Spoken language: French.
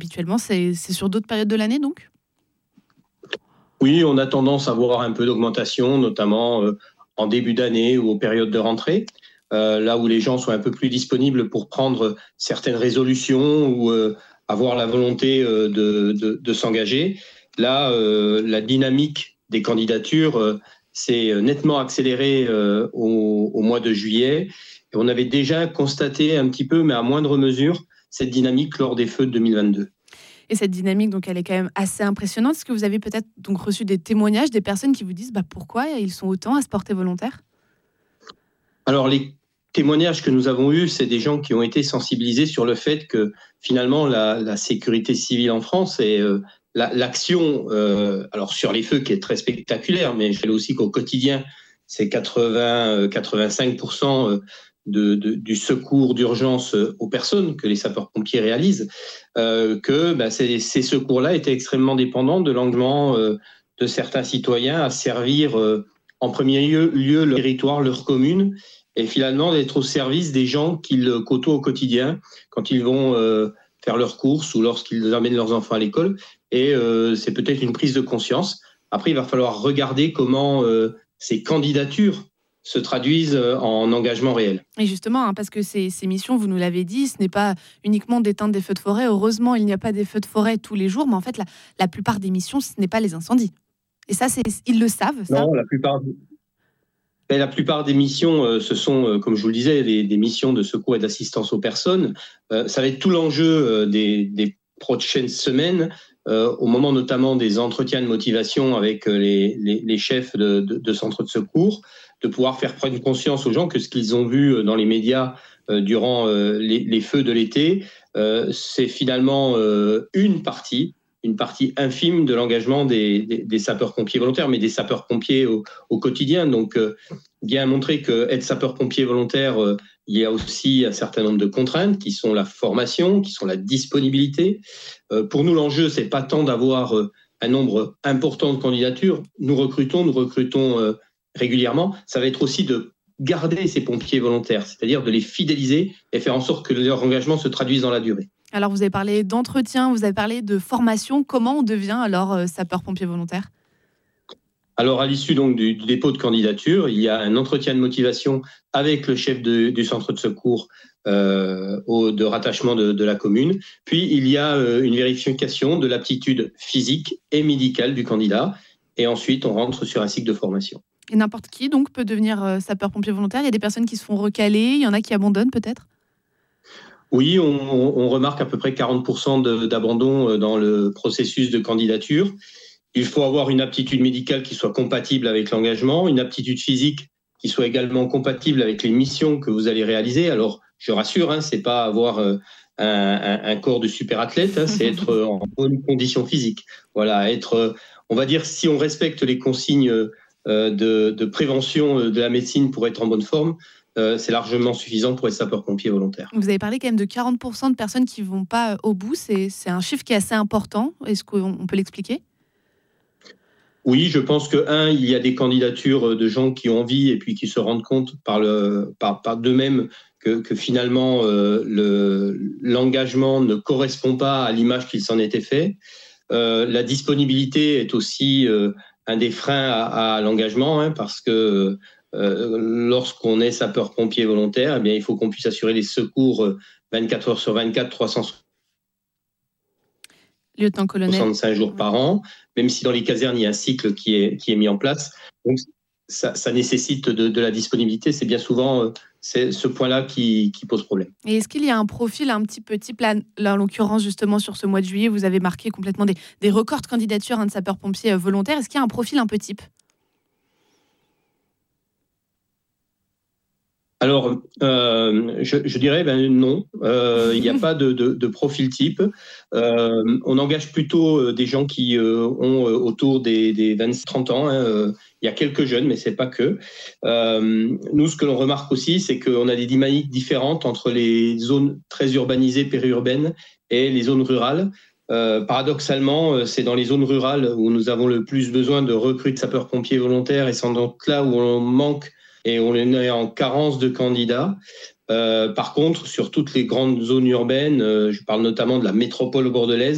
habituellement, c'est sur d'autres périodes de l'année donc ? Oui, on a tendance à voir un peu d'augmentation, notamment en début d'année ou aux périodes de rentrée, là où les gens sont un peu plus disponibles pour prendre certaines résolutions ou avoir la volonté de s'engager. Là, la dynamique des candidatures s'est nettement accélérée au mois de juillet. Et on avait déjà constaté un petit peu, mais à moindre mesure, cette dynamique lors des feux de 2022. Et cette dynamique, donc, elle est quand même assez impressionnante. Est-ce que vous avez peut-être donc reçu des témoignages des personnes qui vous disent pourquoi ils sont autant à se porter volontaire ? Alors, les témoignages que nous avons eus, c'est des gens qui ont été sensibilisés sur le fait que finalement la sécurité civile en France et l'action, alors sur les feux qui est très spectaculaire, mais je sais aussi qu'au quotidien, c'est 80-85% du secours d'urgence aux personnes que les sapeurs-pompiers réalisent, que ces secours-là étaient extrêmement dépendants de l'engagement de certains citoyens à servir en premier lieu leur territoire, leur commune, et finalement d'être au service des gens qu'ils côtoient au quotidien quand ils vont faire leurs courses ou lorsqu'ils amènent leurs enfants à l'école. Et c'est peut-être une prise de conscience. Après, il va falloir regarder comment ces candidatures se traduisent en engagement réel. Et justement, parce que ces missions, vous nous l'avez dit, ce n'est pas uniquement d'éteindre des feux de forêt. Heureusement, il n'y a pas des feux de forêt tous les jours, mais en fait, la plupart des missions, ce n'est pas les incendies. Et ça, ils le savent, ça ? Non, la plupart des missions, ce sont, comme je vous le disais, des missions de secours et d'assistance aux personnes. Ça va être tout l'enjeu des prochaines semaines, au moment notamment des entretiens de motivation avec les chefs de centres de secours, de pouvoir faire prendre conscience aux gens que ce qu'ils ont vu dans les médias durant les feux de l'été, c'est finalement une partie infime de l'engagement des sapeurs-pompiers volontaires, mais des sapeurs-pompiers au quotidien. Donc, bien montrer qu'être sapeur-pompier volontaire, il y a aussi un certain nombre de contraintes qui sont la formation, qui sont la disponibilité. Pour nous, l'enjeu, c'est pas tant d'avoir un nombre important de candidatures. Nous recrutons régulièrement. Ça va être aussi de garder ces pompiers volontaires, c'est-à-dire de les fidéliser et faire en sorte que leur engagement se traduise dans la durée. Alors, vous avez parlé d'entretien, vous avez parlé de formation. Comment on devient alors sapeur-pompier volontaire ? Alors, à l'issue donc du dépôt de candidature, il y a un entretien de motivation avec le chef du centre de secours de rattachement de la commune. Puis, il y a une vérification de l'aptitude physique et médicale du candidat. Et ensuite, on rentre sur un cycle de formation. Et n'importe qui, donc, peut devenir sapeur-pompier volontaire ? Il y a des personnes qui se font recaler, il y en a qui abandonnent peut-être ? Oui, on remarque à peu près 40% d'abandon dans le processus de candidature. Il faut avoir une aptitude médicale qui soit compatible avec l'engagement, une aptitude physique qui soit également compatible avec les missions que vous allez réaliser. Alors, je rassure, c'est pas avoir un corps de super athlète, c'est être en bonne condition physique. Voilà, on va dire, si on respecte les consignes de prévention de la médecine pour être en bonne forme, c'est largement suffisant pour être sapeur-pompier volontaire. Vous avez parlé quand même de 40% de personnes qui ne vont pas au bout. C'est un chiffre qui est assez important. Est-ce qu'on peut l'expliquer ? Oui, je pense que, il y a des candidatures de gens qui ont envie et puis qui se rendent compte par d'eux-mêmes que finalement l'engagement ne correspond pas à l'image qu'il s'en était fait. La disponibilité est aussi un des freins à l'engagement, parce que lorsqu'on est sapeur-pompier volontaire, eh bien, il faut qu'on puisse assurer les secours 24 heures sur 24, 365 Lieutenant-colonel. jours par an, même si dans les casernes, il y a un cycle qui est mis en place. Donc, ça nécessite de la disponibilité. C'est bien souvent c'est ce point-là qui pose problème. Et est-ce qu'il y a un profil un petit peu type, là en l'occurrence, justement, sur ce mois de juillet, vous avez marqué complètement des records de candidatures de sapeurs-pompiers volontaires. Est-ce qu'il y a un profil un peu type ? Alors, je dirais non. Il n'y a pas de profil type. On engage plutôt des gens qui ont autour des 20-30 ans. Il y a quelques jeunes, mais c'est pas que. Nous, ce que l'on remarque aussi, c'est qu'on a des dynamiques différentes entre les zones très urbanisées, périurbaines, et les zones rurales. Paradoxalement, c'est dans les zones rurales où nous avons le plus besoin de recrues de sapeurs-pompiers volontaires, et c'est donc là où on manque et on est en carence de candidats. Par contre, sur toutes les grandes zones urbaines, je parle notamment de la métropole bordelaise,